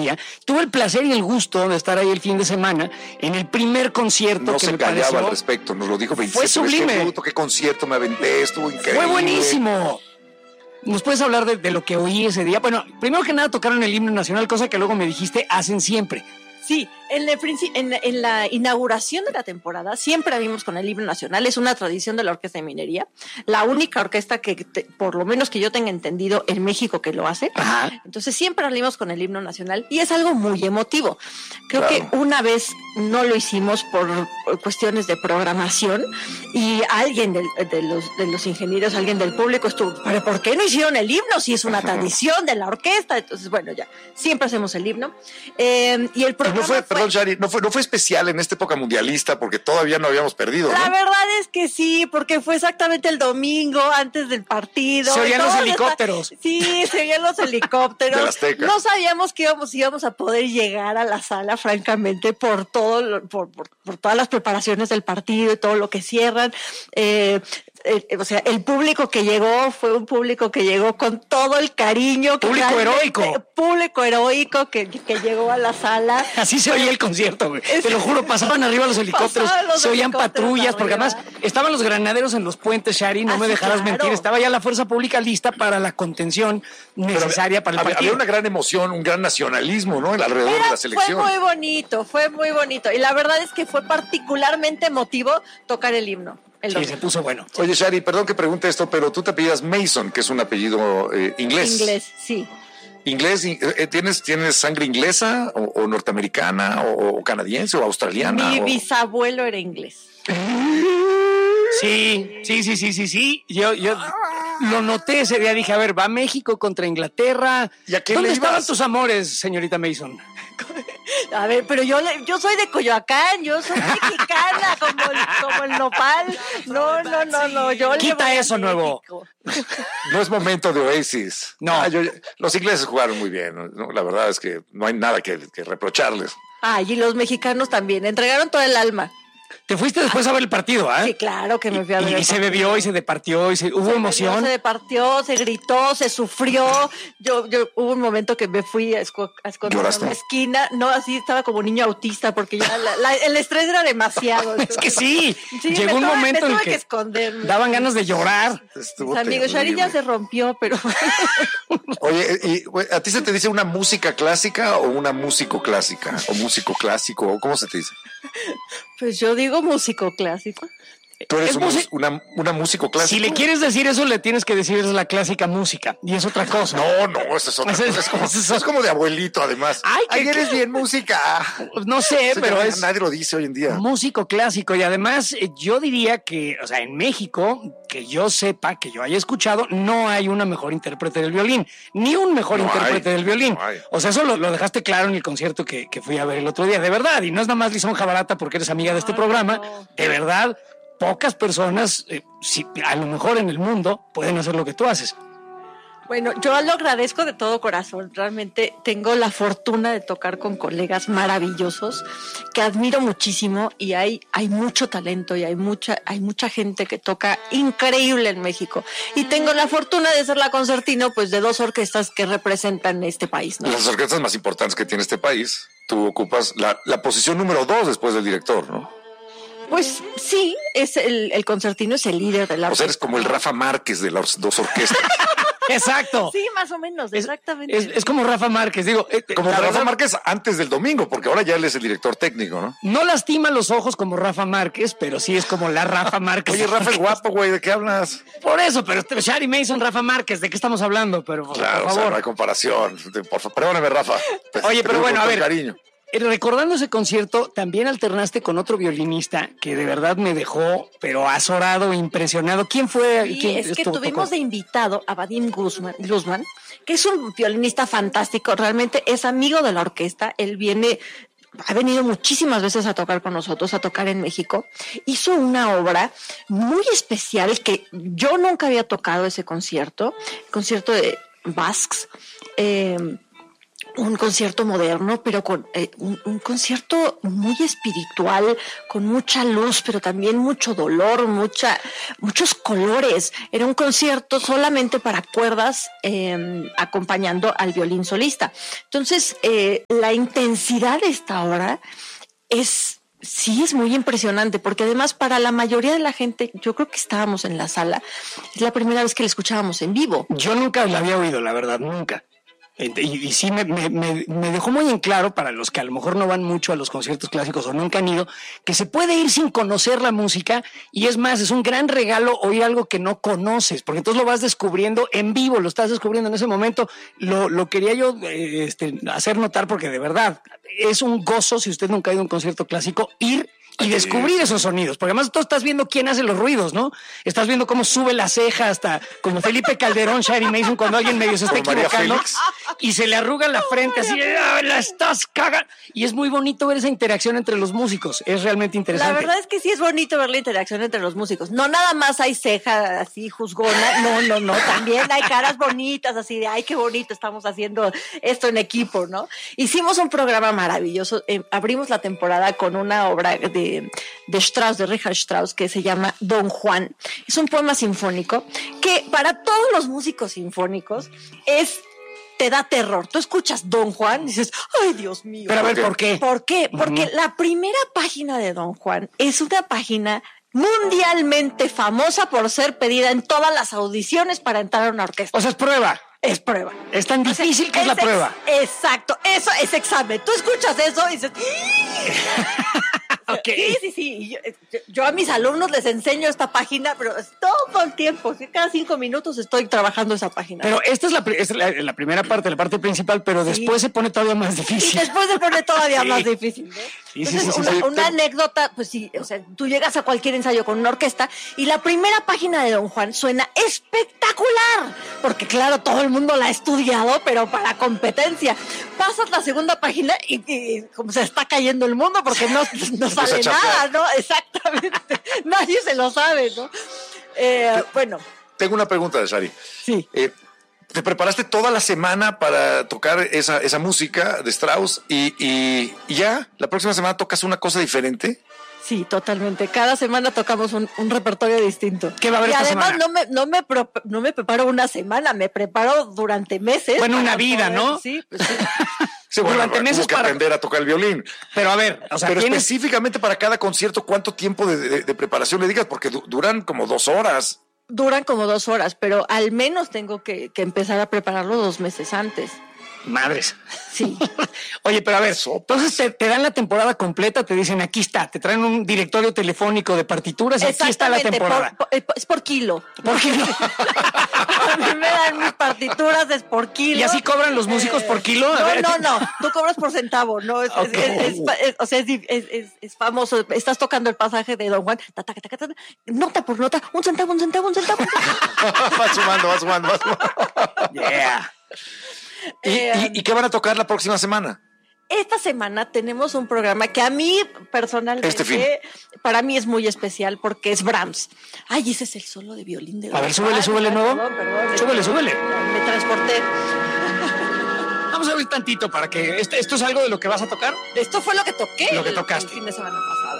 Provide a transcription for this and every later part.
Morelia. Tuve el placer y el gusto de estar ahí el fin de semana en el primer concierto no que se me callaba pareció. al respecto, nos lo dijo 27 Fue sublime. veces. Qué concierto me aventé, estuvo increíble. Fue buenísimo. ¿Nos puedes hablar de lo que oí ese día? Bueno, primero que nada tocaron el himno nacional, cosa que luego me dijiste hacen siempre. Sí, en la inauguración de la temporada siempre abrimos con el himno nacional, es una tradición de la Orquesta de Minería, la única orquesta que, por lo menos que yo tenga entendido, en México que lo hace. Ajá. Entonces siempre abrimos con el himno nacional y es algo muy emotivo. Creo Claro. que una vez no lo hicimos por cuestiones de programación y alguien de los ingenieros, alguien del público estuvo, ¿pero por qué no hicieron el himno si es una tradición de la orquesta? Entonces, bueno, ya, siempre hacemos el himno. Y el programa Perdón, Shari, no fue especial en esta época mundialista porque todavía no habíamos perdido, La ¿no? verdad es que sí, porque fue exactamente el domingo antes del partido. Se oían los Todos helicópteros. Sí, se oían los helicópteros. Del Azteca. No sabíamos que íbamos a poder llegar a la sala, francamente, por todas las preparaciones del partido y todo lo que cierran. O sea, el público que llegó fue un público que llegó con todo el cariño. Público heroico. Público heroico que llegó a la sala. Así se oía el concierto, güey. Te lo juro, pasaban arriba los helicópteros, se oían patrullas, porque además estaban los granaderos en los puentes, Shari, no me dejarás mentir, estaba ya la fuerza pública lista para la contención necesaria para el partido. Había una gran emoción, un gran nacionalismo, ¿no? Alrededor de la selección. Fue muy bonito. Y la verdad es que fue particularmente emotivo tocar el himno. Sí, se puso bueno. Oye, Shari, perdón que pregunte esto, pero tú te apellidas Mason, que es un apellido inglés. Inglés, sí. ¿Inglés? ¿Tienes sangre inglesa o norteamericana o canadiense o australiana? Mi bisabuelo era inglés. Sí. Yo lo noté ese día, dije, a ver, va México contra Inglaterra. ¿Y a qué ¿Dónde le estaban ibas? tus amores, señorita Mason? A ver, pero yo soy de Coyoacán, yo soy mexicana, como el nopal. No, yo le Quita voy a eso, nuevo. México. No es momento de Oasis. No. Los ingleses jugaron muy bien, ¿no? La verdad es que no hay nada que reprocharles. Ay, y los mexicanos también, entregaron todo el alma. Te fuiste después a ver el partido, ¿eh? Sí, claro que me fui a ver. Y se bebió y se departió y hubo emoción. Se departió, se gritó, se sufrió. Yo hubo un momento que me fui a esconder en una esquina. No, así estaba como niño autista porque ya el estrés era demasiado. Es que sí, llegó un momento en que esconderme. daban ganas de llorar. Mis amigos, Shari ya se rompió, pero... Oye, ¿y a ti se te dice una música clásica o una músico clásica? ¿O músico clásico? ¿O cómo se te dice? Pues yo digo músico clásico. Tú eres una músico clásico. Si le quieres decir eso, le tienes que decir es la clásica música. Y es otra cosa. No, eso es otra cosa. Es como de abuelito, además. Ay, eres bien música. No sé, pero nadie lo dice hoy en día. Músico clásico. Y además, yo diría que, o sea, en México, que yo sepa, que yo haya escuchado, no hay una mejor intérprete del violín. Ni un mejor intérprete del violín. No hay. O sea, eso lo dejaste claro en el concierto que fui a ver el otro día. De verdad. Y no es nada más lisonja barata porque eres amiga de este programa. No. De verdad. Pocas personas, a lo mejor en el mundo, pueden hacer lo que tú haces. Bueno, yo lo agradezco de todo corazón. Realmente tengo la fortuna de tocar con colegas maravillosos que admiro muchísimo y hay mucho talento y hay mucha gente que toca increíble en México. Y tengo la fortuna de ser la concertino pues de dos orquestas que representan este país, ¿no? Las orquestas más importantes que tiene este país, tú ocupas la posición número 2 después del director, ¿no? Pues sí, es el concertino es el líder de la orquesta. O sea, eres como el Rafa Márquez de las dos orquestas. Exacto. Sí, más o menos, exactamente. Es como Rafa Márquez, digo. Como Rafa verdad, Márquez antes del domingo, porque ahora ya él es el director técnico, ¿no? No lastima los ojos como Rafa Márquez, pero sí es como la Rafa Márquez. Oye, Rafa es guapo, güey, ¿de qué hablas? Por eso, pero Shari Mason, Rafa Márquez, ¿de qué estamos hablando? Pero Claro, por o sea, favor. no hay comparación. Por favor, perdóname, Rafa. Oye, pero bueno, a ver. Cariño. Recordando ese concierto, también alternaste con otro violinista que de verdad me dejó, pero azorado, impresionado. ¿Quién fue? Sí, ¿Quién es que estuvo tuvimos tocando? de invitado a Vadim Guzmán, que es un violinista fantástico, realmente es amigo de la orquesta, ha venido muchísimas veces a tocar con nosotros, a tocar en México. Hizo una obra muy especial que yo nunca había tocado ese concierto de Basques, un concierto moderno, pero con un concierto muy espiritual, con mucha luz, pero también mucho dolor, muchos colores. Era un concierto solamente para cuerdas, acompañando al violín solista. Entonces, la intensidad de esta obra sí es muy impresionante, porque además para la mayoría de la gente, yo creo que estábamos en la sala, es la primera vez que la escuchábamos en vivo. Yo nunca la había oído, la verdad, nunca. Y sí me dejó muy en claro, para los que a lo mejor no van mucho a los conciertos clásicos o nunca han ido, que se puede ir sin conocer la música, y es más, es un gran regalo oír algo que no conoces, porque entonces lo vas descubriendo en vivo, lo estás descubriendo en ese momento. Lo quería yo hacer notar, porque de verdad es un gozo, si usted nunca ha ido a un concierto clásico, ir y descubrir esos sonidos, porque además tú estás viendo quién hace los ruidos, ¿no? Estás viendo cómo sube la ceja, hasta como Felipe Calderón, Shari Mason, cuando alguien medio se está equivocando y se le arruga la frente así, la estás cagando. Y es muy bonito ver esa interacción entre los músicos, es realmente interesante. La verdad es que sí es bonito ver la interacción entre los músicos. No nada más hay ceja así juzgona, no, también hay caras bonitas así de, ay, qué bonito, estamos haciendo esto en equipo, ¿no? Hicimos un programa maravilloso, abrimos la temporada con una obra de Strauss, de Richard Strauss, que se llama Don Juan. Es un poema sinfónico que para todos los músicos sinfónicos te da terror. Tú escuchas Don Juan y dices, ay, Dios mío. Pero a ver, ¿por qué? ¿Por qué? Porque la primera página de Don Juan es una página mundialmente famosa por ser pedida en todas las audiciones para entrar a una orquesta. O sea, es prueba. Es prueba. Es tan difícil que es la prueba. Exacto, eso es examen. Tú escuchas eso y dices... Okay. Sí. Yo a mis alumnos les enseño esta página, pero todo el tiempo, cada 5 minutos estoy trabajando esa página. Pero esta es la primera parte, la parte principal, pero después se pone todavía más difícil. Y después se pone todavía más difícil, ¿no? Sí. Una anécdota, pues sí, o sea, tú llegas a cualquier ensayo con una orquesta y la primera página de Don Juan suena espectacular, porque claro, todo el mundo la ha estudiado, pero para competencia. Pasas la segunda página y como se está cayendo el mundo porque no sale nada, ¿no? Exactamente. Nadie se lo sabe, ¿no? Bueno. Tengo una pregunta de Shari. Sí. ¿Te preparaste toda la semana para tocar esa música de Strauss y ya la próxima semana tocas una cosa diferente? Sí, totalmente. Cada semana tocamos un repertorio distinto. ¿Qué va a haber esta semana? Y además no me preparo una semana, me preparo durante meses. Bueno, una vida, ¿no? Sí, pues sí. Sí, bueno, durante meses que aprender a tocar el violín. Pero a ver, o sea, pero específicamente para cada concierto, ¿cuánto tiempo de preparación le digas? Porque duran como 2 horas. Duran como 2 horas, pero al menos tengo que empezar a prepararlo 2 meses antes. Madres. Sí. Oye, pero a ver, entonces te dan la temporada completa, te dicen, aquí está, te traen un directorio telefónico de partituras y aquí está la temporada. Es por kilo. ¿Por kilo? A mí me dan mis partituras, es por kilo. ¿Y así cobran los músicos por kilo? No, tú cobras por centavo, ¿no? Es famoso, estás tocando el pasaje de Don Juan, nota por nota, un centavo. Va sumando. Yeah. ¿Y qué van a tocar la próxima semana? Esta semana tenemos un programa que a mí personalmente, para mí es muy especial porque es Brahms. Ay, ese es el solo de violín de Don Juan. A ver, súbele nuevo. Perdón. Súbele. Me transporté. Vamos a ver tantito para que... ¿Esto es algo de lo que vas a tocar? Esto fue lo que toqué. Lo que tocaste. El fin de semana pasado.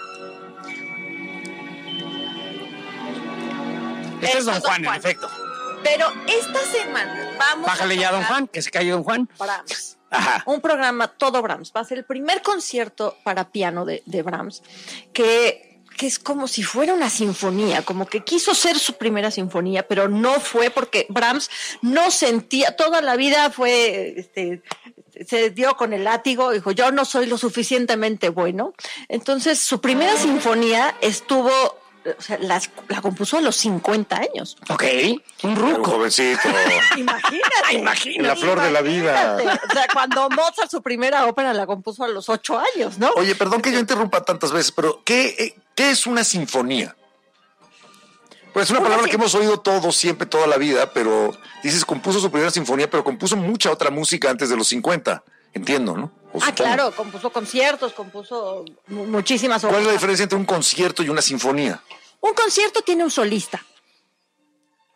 Este es Don Juan, en efecto. Pero esta semana vamos Bájale ya a Don Juan, que se calle Don Juan. Brahms. Ajá. Un programa todo Brahms. Va a ser el primer concierto para piano de Brahms, que es como si fuera una sinfonía, como que quiso ser su primera sinfonía, pero no fue porque Brahms no sentía, toda la vida fue, se dio con el látigo, dijo, yo no soy lo suficientemente bueno. Entonces, su primera sinfonía estuvo... O sea, la compuso a los 50 años. Ok, un ruco. Un jovencito. Imagínate. La flor de la vida. O sea, cuando Mozart su primera ópera la compuso a los 8 años, ¿no? Oye, perdón que yo interrumpa tantas veces, pero ¿qué es una sinfonía? Pues es una palabra que hemos oído todos, siempre, toda la vida, pero dices, compuso su primera sinfonía, pero compuso mucha otra música antes de los 50. Entiendo, ¿no? Claro, compuso conciertos, compuso muchísimas obras. ¿Cuál es la diferencia entre un concierto y una sinfonía? Un concierto tiene un solista.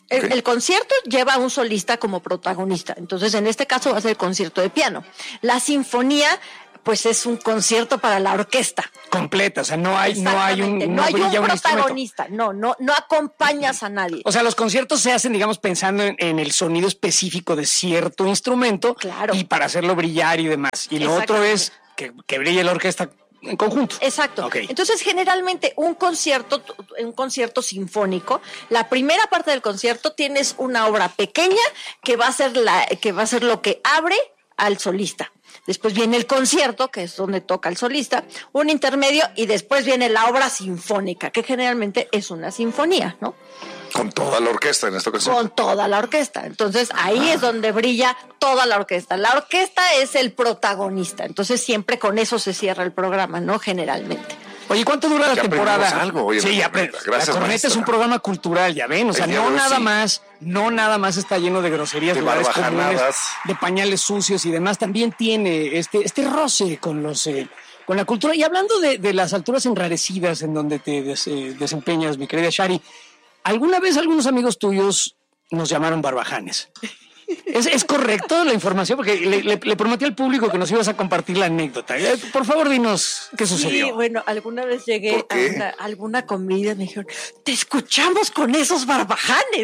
El concierto lleva a un solista como protagonista. Entonces, en este caso va a ser el concierto de piano. La sinfonía, pues es un concierto para la orquesta. Completa, o sea, no hay un protagonista, no acompañas a nadie. O sea, los conciertos se hacen, digamos, pensando en el sonido específico de cierto instrumento, claro, y para hacerlo brillar y demás. Y lo otro es que brille la orquesta en conjunto. Exacto. Okay. Entonces, generalmente un concierto sinfónico, la primera parte del concierto tienes una obra pequeña que va a ser lo que abre al solista. Después viene el concierto, que es donde toca el solista, un intermedio, y después viene la obra sinfónica, que generalmente es una sinfonía, ¿no? Con toda la orquesta en esta ocasión. Con toda la orquesta. Entonces ahí es donde brilla toda la orquesta. La orquesta es el protagonista. Entonces siempre con eso se cierra el programa, ¿no? Generalmente. Oye, ¿cuánto dura la temporada? Algo. Oye, sí, gracias, la Corneta maestra. es un programa cultural, ya ven. O sea, no nada más está lleno de groserías, de lugares comunes, barbajanadas, de pañales sucios y demás. También tiene este roce con la cultura. Y hablando de las alturas enrarecidas en donde te desempeñas, mi querida Shari, ¿alguna vez algunos amigos tuyos nos llamaron barbajanes? ¿Es correcto la información? Porque le prometí al público que nos ibas a compartir la anécdota. Por favor, dinos qué sucedió. Sí, bueno, alguna vez llegué a alguna comida y me dijeron, te escuchamos con esos barbajanes.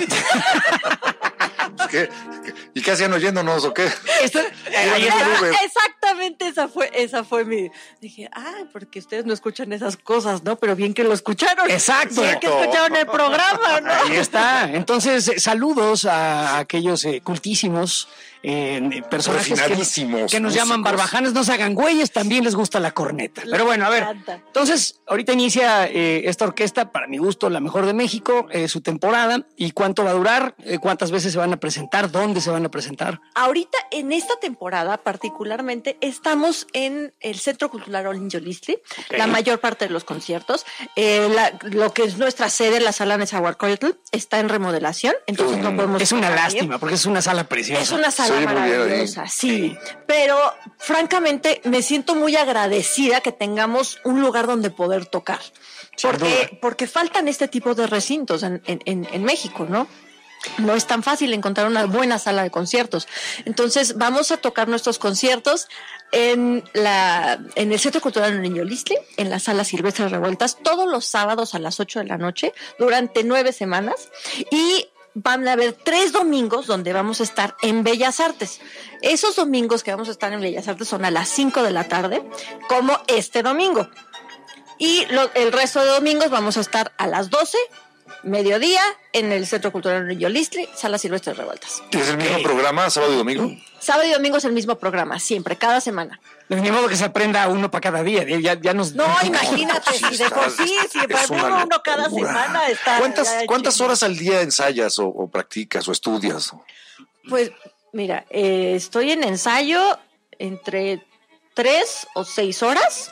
¿Y qué hacían oyéndonos o qué? Exactamente, esa fue mi... Dije, porque ustedes no escuchan esas cosas, ¿no? Pero bien que lo escucharon. Exacto. Bien que escucharon el programa, ¿no? Ahí está. Entonces, saludos a aquellos cultísimos personajes que nos llaman barbajanes. No se hagan güeyes, también les gusta la corneta. Pero bueno, a ver. Entonces, ahorita inicia esta orquesta, para mi gusto, la mejor de México, su temporada. ¿Y cuánto va a durar? ¿Cuántas veces se van a presentar? ¿Dónde se van a presentar? Ahorita, en esta temporada, particularmente, estamos en el Centro Cultural Olin Yolistli, la mayor parte de los conciertos. Lo que es nuestra sede, la sala Nezahualcóyotl, está en remodelación, entonces no podemos... Es una lástima, porque es una sala preciosa. Es una sala maravillosa, sí. Pero, francamente, me siento muy agradecida que tengamos un lugar donde poder tocar. Porque faltan este tipo de recintos en México, ¿no? No es tan fácil encontrar una buena sala de conciertos. Entonces, vamos a tocar nuestros conciertos en el Centro Cultural Olin Yolistli, en la Sala Silvestre Revueltas, todos los sábados a las 8 de la noche, durante 9 semanas. Y van a haber 3 domingos donde vamos a estar en Bellas Artes. Esos domingos que vamos a estar en Bellas Artes son a las 5 de la tarde, como este domingo. Y el resto de domingos vamos a estar a las 12, mediodía, en el Centro Cultural Olin Yolistli, Sala Silvestre Revueltas. ¿Es el mismo programa, sábado y domingo? Sábado y domingo es el mismo programa, siempre, cada semana. Ni modo que se aprenda uno para cada día. Ya nos... No, imagínate, si de por sí, si aprende uno cada semana está... ¿Cuántas horas al día ensayas o practicas o estudias? Pues, mira, estoy en ensayo entre 3 o 6 horas.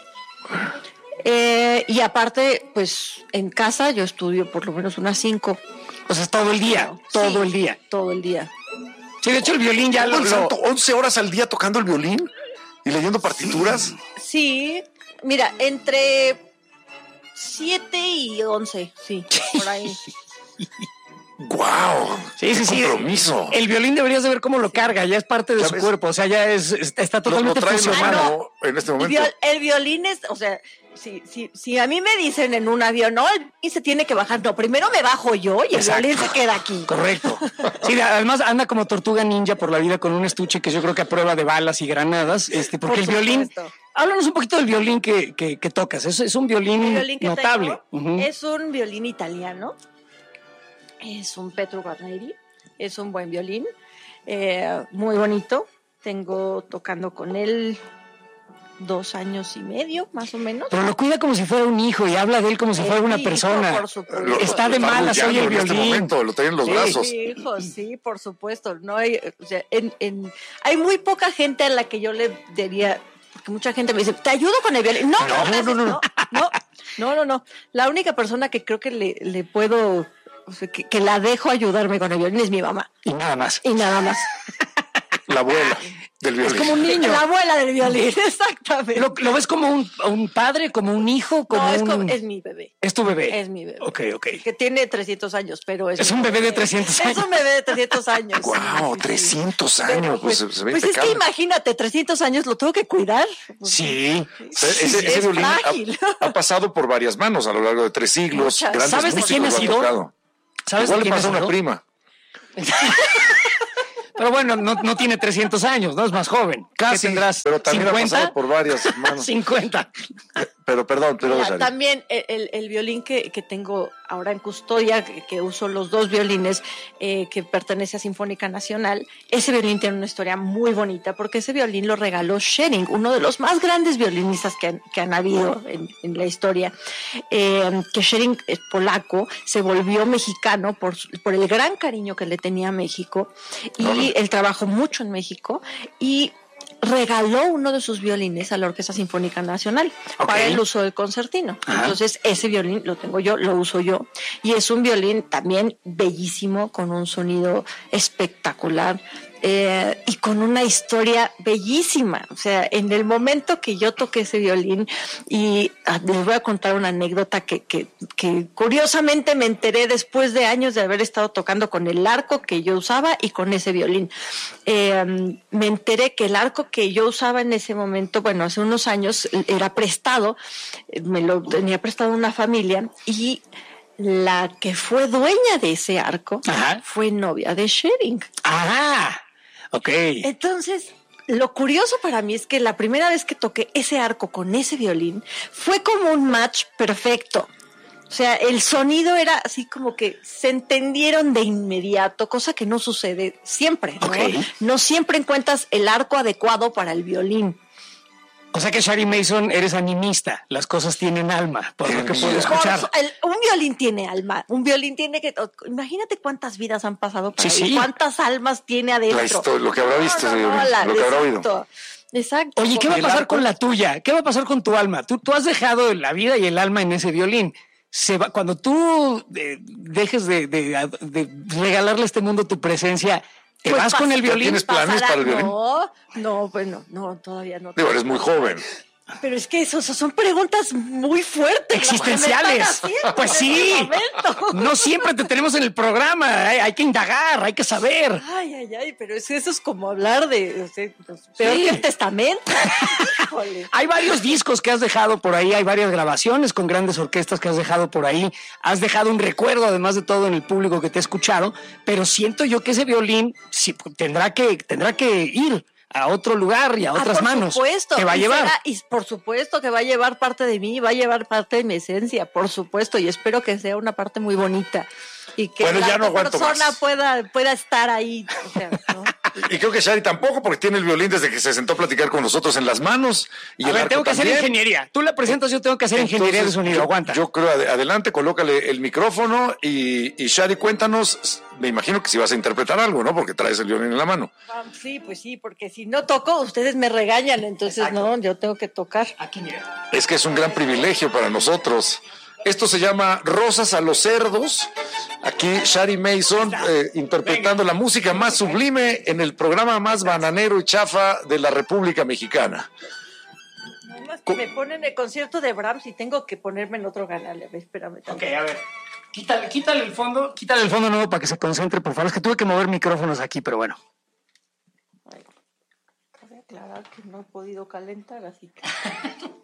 Y aparte, pues, en casa yo estudio por lo menos unas 5. O sea, todo el día, todo el día. Todo el día. Sí, de hecho el violín ya lo... 11 horas al día tocando el violín y leyendo partituras. Sí, mira, entre 7 y 11, sí, por ahí. ¡Guau! Sí, compromiso. El violín deberías de ver cómo lo carga, ya es parte de su cuerpo, o sea, ya está totalmente funcionando en este momento. El violín es, o sea, si a mí me dicen en un avión, no, y se tiene que bajar, no, primero me bajo yo y el violín se queda aquí. Correcto. Sí, además anda como tortuga ninja por la vida con un estuche que yo creo que a prueba de balas y granadas, porque el violín... Háblanos un poquito del violín que tocas, es un violín notable. Es un violín italiano. Es un Petru Guarneri, es un buen violín, muy bonito. Tengo tocando con él 2 años y medio, más o menos. Pero lo cuida como si fuera un hijo y habla de él como si fuera una persona. Está de malas hoy el violín. En este momento, lo traen en los brazos. Sí, hijo, sí, por supuesto. No hay, o sea, hay muy poca gente a la que yo le diría, porque mucha gente me dice, ¿te ayudo con el violín? No. La única persona que creo que le puedo... O sea, que la dejo ayudarme con el violín es mi mamá. Y nada más. Y nada más. La abuela. del violín. Es como un niño. La abuela del violín, exactamente. ¿Lo ves como un padre, como un hijo? Como es mi bebé. ¿Es tu bebé? Es mi bebé. Ok. Que tiene 300 años, pero es un bebé de 300 años. Es un bebé de 300 años. Wow, 300 años. Pues se ve es que impecable. imagínate, 300 años lo tengo que cuidar. Sí. Ese violín frágil. ha pasado por varias manos a lo largo de 3 siglos. Muchas. Grandes ¿Sabes de músicos quién ha lo han sido? tocado. ¿Sabes Igual de le quién ha pasó a una sido? prima. Pero bueno, no tiene 300 años, ¿no? Es más joven. Casi, ¿Qué tendrás? pero también 50? ha pasado por varias manos. 50. Pero perdón, Mira, Shari. también el violín que tengo ahora en custodia, que uso los 2 violines, que pertenece a Sinfónica Nacional, ese violín tiene una historia muy bonita, porque ese violín lo regaló Schering, uno de los más grandes violinistas que han habido en la historia. Que Schering es polaco, se volvió mexicano por el gran cariño que le tenía a México, y él trabajó mucho en México, y regaló uno de sus violines a la Orquesta Sinfónica Nacional para el uso del concertino. Ajá. Entonces, ese violín lo tengo yo, lo uso yo. Y es un violín también bellísimo, con un sonido espectacular y con una historia bellísima. O sea, en el momento que yo toqué ese violín, y les voy a contar una anécdota que curiosamente me enteré después de años de haber estado tocando con el arco que yo usaba y con ese violín. Me enteré que el arco que yo usaba en ese momento, bueno, hace unos años, era prestado, me lo tenía prestado una familia, y la que fue dueña de ese arco fue novia de Schering. Ah, ok. Entonces, lo curioso para mí es que la primera vez que toqué ese arco con ese violín fue como un match perfecto. O sea, el sonido era así como que se entendieron de inmediato, cosa que no sucede siempre, ¿no? Okay. No siempre encuentras el arco adecuado para el violín. O sea que Shari Mason, eres animista. Las cosas tienen alma, por lo que puedo escuchar. Un violín tiene alma. Un violín tiene que... Imagínate cuántas vidas han pasado para Sí, él, sí. cuántas almas tiene adentro. Lo que habrá visto ese violín, lo que habrá oído. Exacto. Oye, ¿qué va a ¿El pasar arco? con la tuya? ¿Qué va a pasar con tu alma? Tú has dejado la vida y el alma en ese violín. Cuando tú dejes de regalarle a este mundo tu presencia, ¿te Pues vas con el violín? ¿Tienes planes para el violín? No, todavía no. Digo, eres muy joven. Pero es que eso son preguntas muy fuertes. Existenciales. Pues sí. No siempre te tenemos en el programa. Hay que indagar, hay que saber. Ay, pero eso es como hablar de peor que el testamento. Híjole. Hay varios discos que has dejado por ahí, hay varias grabaciones con grandes orquestas que has dejado por ahí. Has dejado un recuerdo, además de todo, en el público que te ha escuchado. Pero siento yo que ese violín sí, tendrá que ir a otro lugar y a otras manos. Por supuesto. Te va a llevar. Y por supuesto que va a llevar parte de mí, va a llevar parte de mi esencia, por supuesto. Y espero que sea una parte muy bonita. Y que Bueno, ya no aguanto persona más. pueda estar ahí. O sea, ¿no? Y creo que Shari tampoco, porque tiene el violín desde que se sentó a platicar con nosotros en las manos. Y A el ver, arco tengo que hacer también. ingeniería. Tú la presentas, yo tengo que hacer ingeniería de sonido. Aguanta. Yo creo, adelante, colócale el micrófono y Shari, cuéntanos, me imagino que si vas a interpretar algo, ¿no? Porque traes el violín en la mano. Sí, pues sí, porque si no toco, ustedes me regañan, entonces Exacto. no, yo tengo que tocar. Aquí, mira. Es que es un gran privilegio para nosotros. Esto se llama Rosas a los Cerdos. Aquí Shari Mason interpretando la música más sublime en el programa más bananero y chafa de la República Mexicana. Nada más que me ponen el concierto de Brahms y tengo que ponerme en otro canal. A ver, espérame. Ok, a ver. Quítale el fondo nuevo para que se concentre, por favor. Es que tuve que mover micrófonos aquí, pero bueno. Voy a aclarar que no he podido calentar, así que...